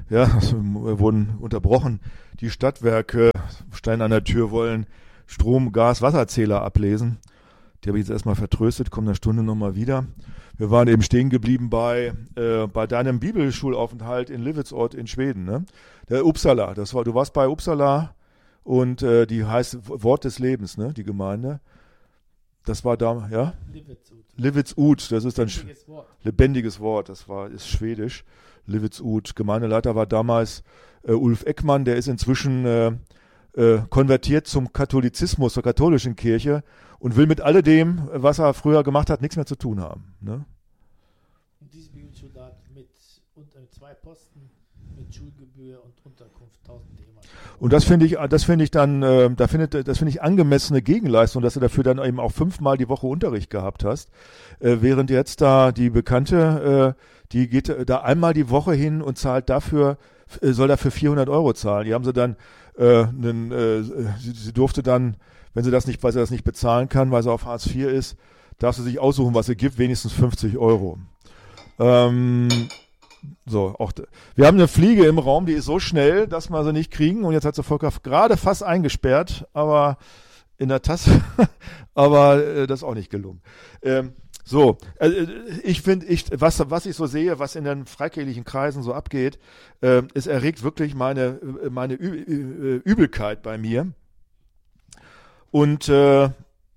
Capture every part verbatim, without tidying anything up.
ja, wir wurden unterbrochen. Die Stadtwerke, Stein an der Tür, wollen Strom, Gas, Wasserzähler ablesen. Die habe ich jetzt erstmal vertröstet, kommen eine Stunde nochmal wieder. Wir waren eben stehen geblieben bei, äh, bei deinem Bibelschulaufenthalt in Livingston in Schweden, ne? Der Uppsala, das war, du warst bei Uppsala und äh, die heißt Wort des Lebens, ne? Die Gemeinde. Das war da, ja? Livingston. Livingston, das ist dann Lebendiges Wort. lebendiges Wort, das war, ist schwedisch. Livingston. Gemeindeleiter war damals äh, Ulf Eckmann, der ist inzwischen äh, äh, konvertiert zum Katholizismus, zur katholischen Kirche und will mit alledem, was er früher gemacht hat, nichts mehr zu tun haben. Ne? Und diese Bibelschule hat mit unter zwei Posten, mit Schulgebühr und Unterkunft tausend D-Mark. Und das finde ich, das finde ich dann, äh, da findet, das finde ich angemessene Gegenleistung, dass du dafür dann eben auch fünfmal die Woche Unterricht gehabt hast, äh, während jetzt da die Bekannte, äh, die geht da einmal die Woche hin und zahlt dafür, äh, soll dafür vierhundert Euro zahlen. Die haben sie dann, äh, einen, äh, sie, sie durfte dann, wenn sie das nicht, weil sie das nicht bezahlen kann, weil sie auf Hartz vier ist, darf sie sich aussuchen, was sie gibt, wenigstens fünfzig Euro. Ähm, So, auch wir haben eine Fliege im Raum, die ist so schnell, dass wir sie nicht kriegen. Und jetzt hat sie Volker gerade fast eingesperrt, aber in der Tasse, aber äh, das ist auch nicht gelungen. Ähm, so, äh, ich finde, ich, was, was ich so sehe, was in den freikirchlichen Kreisen so abgeht, äh, es erregt wirklich meine, meine Ü- Übelkeit bei mir. Und äh,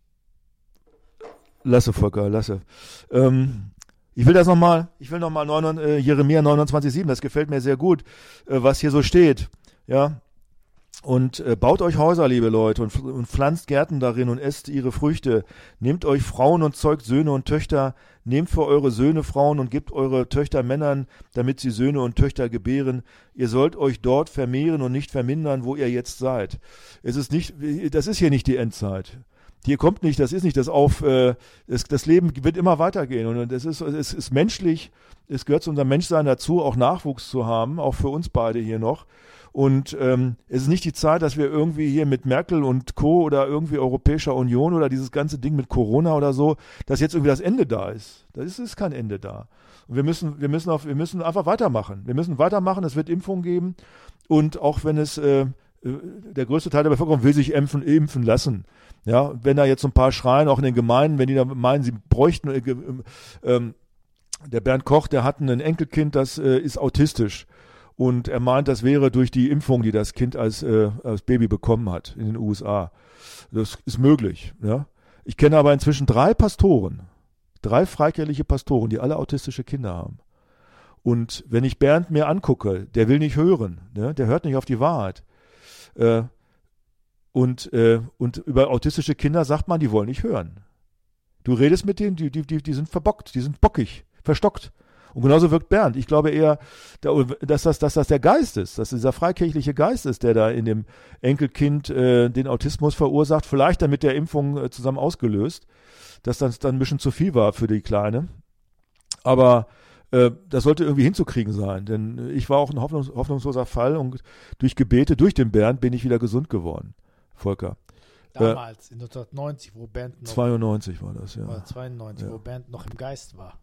lasse, Volker, lasse. Ähm, Ich will das nochmal, ich will nochmal äh, Jeremia neunundzwanzig sieben, das gefällt mir sehr gut, äh, was hier so steht, ja. Und äh, baut euch Häuser, liebe Leute, und, und pflanzt Gärten darin und esst ihre Früchte. Nehmt euch Frauen und zeugt Söhne und Töchter. Nehmt für eure Söhne Frauen und gebt eure Töchter Männern, damit sie Söhne und Töchter gebären. Ihr sollt euch dort vermehren und nicht vermindern, wo ihr jetzt seid. Es ist nicht, das ist hier nicht die Endzeit. Hier kommt nicht, das ist nicht das auf, äh, das, das Leben wird immer weitergehen und es ist, es ist menschlich, es gehört zu unserem Menschsein dazu, auch Nachwuchs zu haben, auch für uns beide hier noch. Und ähm, es ist nicht die Zeit, dass wir irgendwie hier mit Merkel und Co. oder irgendwie Europäischer Union oder dieses ganze Ding mit Corona oder so, dass jetzt irgendwie das Ende da ist. Da ist, ist kein Ende da. Und wir müssen, wir müssen auf, wir müssen einfach weitermachen. Wir müssen weitermachen, es wird Impfungen geben und auch wenn es äh, der größte Teil der Bevölkerung will sich impfen, impfen lassen. Ja, wenn da jetzt so ein paar schreien, auch in den Gemeinden, wenn die da meinen, sie bräuchten, äh, äh, der Bernd Koch, der hat ein Enkelkind, das äh, ist autistisch. Und er meint, das wäre durch die Impfung, die das Kind als, äh, als Baby bekommen hat in den U S A. Das ist möglich. Ja. Ich kenne aber inzwischen drei Pastoren, drei freikirchliche Pastoren, die alle autistische Kinder haben. Und wenn ich Bernd mir angucke, der will nicht hören, ne? Der hört nicht auf die Wahrheit. Äh, und, äh, und über autistische Kinder sagt man, die wollen nicht hören. Du redest mit denen, die, die, die, die sind verbockt, die sind bockig, verstockt. Und genauso wirkt Bernd. Ich glaube eher, dass das, dass das der Geist ist, dass dieser freikirchliche Geist ist, der da in dem Enkelkind äh, den Autismus verursacht, vielleicht dann mit der Impfung äh, zusammen ausgelöst, dass das dann ein bisschen zu viel war für die Kleine. Aber äh, das sollte irgendwie hinzukriegen sein, denn ich war auch ein hoffnungs- hoffnungsloser Fall und durch Gebete, durch den Bernd bin ich wieder gesund geworden, Volker. Damals, äh, in neunzehnhundertneunzig, wo Bernd noch... zweiundneunzig war das, ja. Oder zweiundneunzig, ja. Wo Bernd noch im Geist war.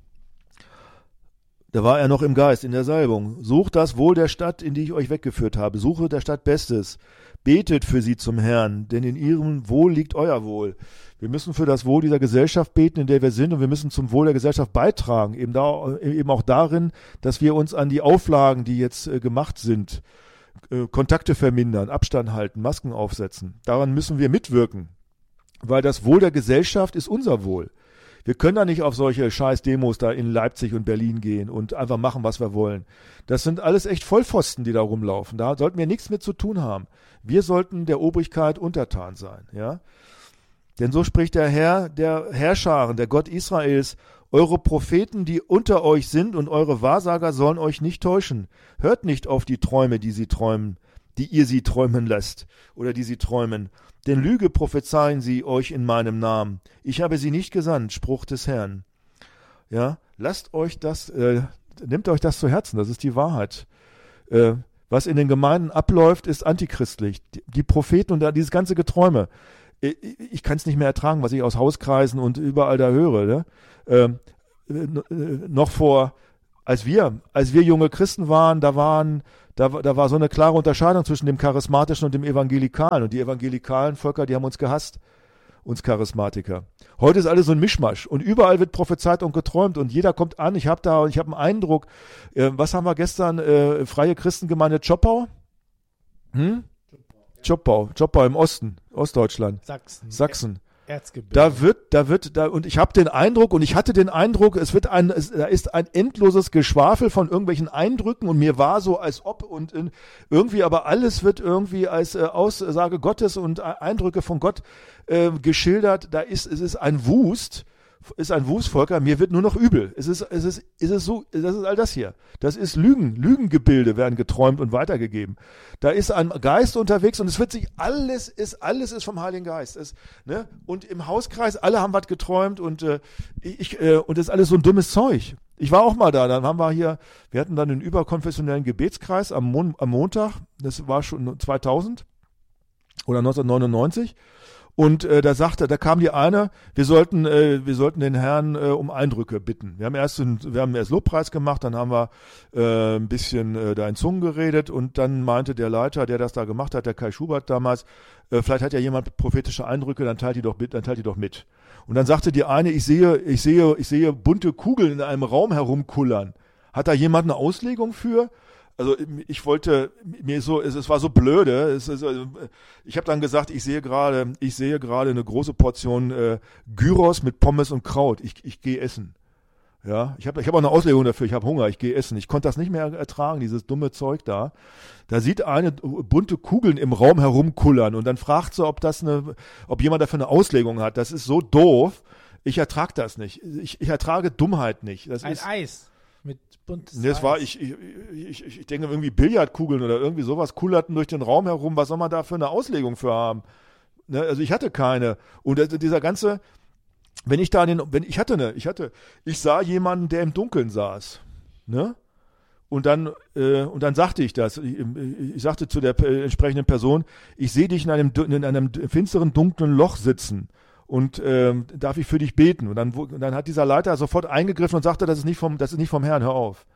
Da war er noch im Geist, in der Salbung. Sucht das Wohl der Stadt, in die ich euch weggeführt habe. Suche der Stadt Bestes. Betet für sie zum Herrn, denn in ihrem Wohl liegt euer Wohl. Wir müssen für das Wohl dieser Gesellschaft beten, in der wir sind, und wir müssen zum Wohl der Gesellschaft beitragen. Eben, da, eben auch darin, dass wir uns an die Auflagen, die jetzt äh, gemacht sind, äh, Kontakte vermindern, Abstand halten, Masken aufsetzen. Daran müssen wir mitwirken, weil das Wohl der Gesellschaft ist unser Wohl. Wir können da nicht auf solche Scheiß-Demos da in Leipzig und Berlin gehen und einfach machen, was wir wollen. Das sind alles echt Vollpfosten, die da rumlaufen. Da sollten wir nichts mit zu tun haben. Wir sollten der Obrigkeit untertan sein, ja. Denn so spricht der Herr der Herrscharen, der Gott Israels: Eure Propheten, die unter euch sind, und eure Wahrsager sollen euch nicht täuschen. Hört nicht auf die Träume, die sie träumen, die ihr sie träumen lasst oder die sie träumen. Denn Lüge prophezeien sie euch in meinem Namen. Ich habe sie nicht gesandt, Spruch des Herrn. Ja, lasst euch das, äh, nehmt euch das zu Herzen, das ist die Wahrheit. Äh, was in den Gemeinden abläuft, ist antichristlich. Die, die Propheten und da, dieses ganze Geträume. Ich, ich kann es nicht mehr ertragen, was ich aus Hauskreisen und überall da höre. Ne? Äh, noch vor als wir, als wir junge Christen waren, da waren, da, da war so eine klare Unterscheidung zwischen dem Charismatischen und dem Evangelikalen. Und die evangelikalen Völker, die haben uns gehasst, uns Charismatiker. Heute ist alles so ein Mischmasch und überall wird prophezeit und geträumt und jeder kommt an. Ich habe da, ich habe einen Eindruck. Äh, was haben wir gestern? Äh, Freie Christengemeinde Zschopau? Hm? Zschopau, Zschopau im Osten, Ostdeutschland. Sachsen. Sachsen. Erzgebirge. Da wird, da wird, da, und ich habe den Eindruck, und ich hatte den Eindruck, es wird ein, es, da ist ein endloses Geschwafel von irgendwelchen Eindrücken und mir war so, als ob und in, irgendwie, aber alles wird irgendwie als äh, Aussage Gottes und äh, Eindrücke von Gott äh, geschildert. Da ist, es ist ein Wust, ist ein Wustvolker, mir wird nur noch übel. Es ist, es ist, es ist so, das ist all das hier. Das ist Lügen, Lügengebilde werden geträumt und weitergegeben. Da ist ein Geist unterwegs und es wird sich, alles ist, alles ist vom Heiligen Geist. Es, ne? Und im Hauskreis, alle haben was geträumt und, äh, ich, äh, und das ist alles so ein dummes Zeug. Ich war auch mal da, dann haben wir hier, wir hatten dann einen überkonfessionellen Gebetskreis am, Mon- am Montag, das war schon zweitausend oder neunzehnhundertneunundneunzig. Und äh, da sagte, da kam die eine, wir sollten, äh, wir sollten den Herrn äh, um Eindrücke bitten. Wir haben erst, wir haben erst Lobpreis gemacht, dann haben wir äh, ein bisschen äh, da in Zungen geredet und dann meinte der Leiter, der das da gemacht hat, der Kai Schubert damals, äh, vielleicht hat ja jemand prophetische Eindrücke, dann teilt die doch mit, dann teilt die doch mit. Und dann sagte die eine, ich sehe, ich sehe, ich sehe bunte Kugeln in einem Raum herumkullern. Hat da jemand eine Auslegung für? Also ich wollte mir so, es, es war so blöde. Es, es, ich habe dann gesagt, ich sehe gerade, ich sehe gerade eine große Portion äh, Gyros mit Pommes und Kraut. Ich, ich gehe essen. Ja, ich habe, ich habe auch eine Auslegung dafür. Ich habe Hunger. Ich gehe essen. Ich konnte das nicht mehr ertragen, dieses dumme Zeug da. Da sieht eine bunte Kugeln im Raum herumkullern und dann fragt sie, ob das eine, ob jemand dafür eine Auslegung hat. Das ist so doof. Ich ertrage das nicht. Ich, ich ertrage Dummheit nicht. Das Ein ist, Eis mit buntes Nee, das Eis. war, ich, ich, ich, ich denke irgendwie Billardkugeln oder irgendwie sowas kullerten durch den Raum herum. Was soll man da für eine Auslegung für haben? Ne, also ich hatte keine. Und also dieser ganze, wenn ich da den, wenn ich hatte eine, ich hatte, ich sah jemanden, der im Dunkeln saß. Ne? Und dann, äh, und dann sagte ich das. Ich, ich sagte zu der äh, entsprechenden Person, ich sehe dich in einem, in einem finsteren, dunklen Loch sitzen. Und ähm, darf ich für dich beten? Und dann, und dann hat dieser Leiter sofort eingegriffen und sagte, das ist nicht vom, das ist nicht vom Herrn, hör auf.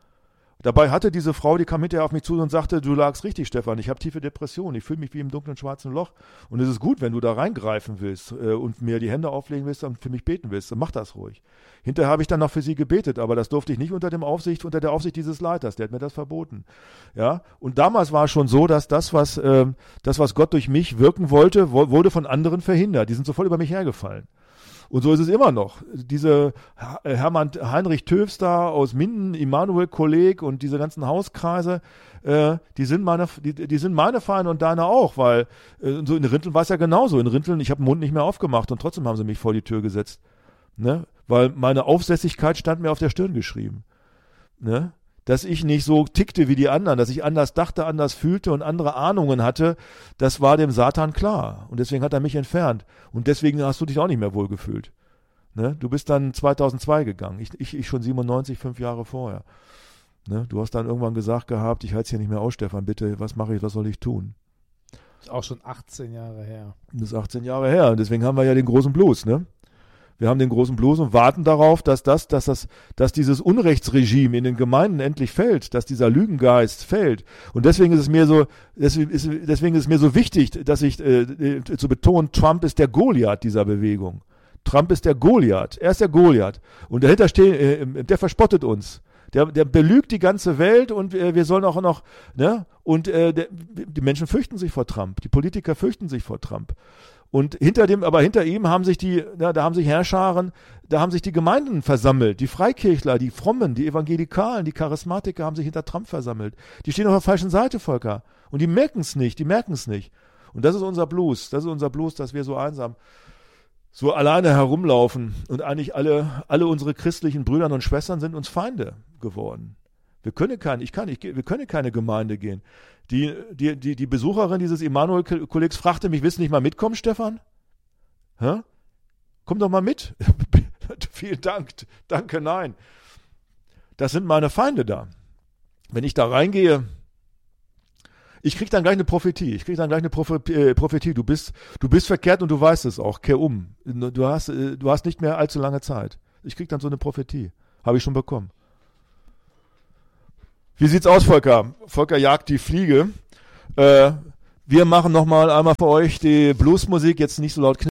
Dabei hatte diese Frau, die kam hinterher auf mich zu und sagte, du lagst richtig, Stefan, ich habe tiefe Depressionen, ich fühle mich wie im dunklen schwarzen Loch. Und es ist gut, wenn du da reingreifen willst äh, und mir die Hände auflegen willst und für mich beten willst, dann mach das ruhig. Hinterher habe ich dann noch für sie gebetet, aber das durfte ich nicht unter dem Aufsicht, unter der Aufsicht dieses Leiters, der hat mir das verboten. Ja, und damals war es schon so, dass das, was, äh, das, was Gott durch mich wirken wollte, wo, wurde von anderen verhindert. Die sind sofort über mich hergefallen. Und so ist es immer noch. Diese Hermann Heinrich Töfs da aus Minden, Immanuel Kolleg und diese ganzen Hauskreise, äh, die sind meine, die, die sind meine Feinde und deine auch, weil äh, so in Rinteln war es ja genauso. In Rinteln, ich habe den Mund nicht mehr aufgemacht und trotzdem haben sie mich vor die Tür gesetzt. Ne? Weil meine Aufsässigkeit stand mir auf der Stirn geschrieben. Ne? Dass ich nicht so tickte wie die anderen, dass ich anders dachte, anders fühlte und andere Ahnungen hatte, das war dem Satan klar. Und deswegen hat er mich entfernt. Und deswegen hast du dich auch nicht mehr wohlgefühlt. Ne? Du bist dann zweitausendzwei gegangen. Ich, ich, ich schon siebenundneunzig, fünf Jahre vorher. Ne? Du hast dann irgendwann gesagt gehabt, ich halte es hier nicht mehr aus, Stefan, bitte, was mache ich, was soll ich tun? Ist auch schon achtzehn Jahre her. Das ist achtzehn Jahre her. Und deswegen haben wir ja den großen Blues, ne? Wir haben den großen Blues und warten darauf, dass das, dass das, dass dieses Unrechtsregime in den Gemeinden endlich fällt, dass dieser Lügengeist fällt. Und deswegen ist es mir so, deswegen ist, deswegen ist es mir so wichtig, dass ich äh, zu betonen, Trump ist der Goliath dieser Bewegung. Trump ist der Goliath. Er ist der Goliath. Und dahinter stehen, äh, der verspottet uns. Der, der belügt die ganze Welt und äh, wir sollen auch noch, ne? Und äh, der, die Menschen fürchten sich vor Trump. Die Politiker fürchten sich vor Trump. Und hinter dem, aber hinter ihm haben sich die, na, da haben sich Herrscharen, da haben sich die Gemeinden versammelt, die Freikirchler, die Frommen, die Evangelikalen, die Charismatiker haben sich hinter Trump versammelt. Die stehen auf der falschen Seite, Volker. Und die merken es nicht, die merken es nicht. Und das ist unser Blues, das ist unser Blues, dass wir so einsam, so alleine herumlaufen und eigentlich alle, alle unsere christlichen Brüder und Schwestern sind uns Feinde geworden. Wir können kein, ich kann nicht, wir können keine Gemeinde gehen. Die, die, die, die Besucherin dieses Immanuel-Kollegs fragte mich, willst du nicht mal mitkommen, Stefan? Hä? Komm doch mal mit. Vielen Dank. Danke, nein. Das sind meine Feinde da. Wenn ich da reingehe, ich krieg dann gleich eine Prophetie. Ich krieg dann gleich eine Prophetie. Du bist, du bist verkehrt und du weißt es auch. Kehr um. Du hast, du hast nicht mehr allzu lange Zeit. Ich krieg dann so eine Prophetie. Habe ich schon bekommen. Wie sieht's aus, Volker? Volker jagt die Fliege. Äh, wir machen nochmal einmal für euch die Bluesmusik, jetzt nicht so laut knistern.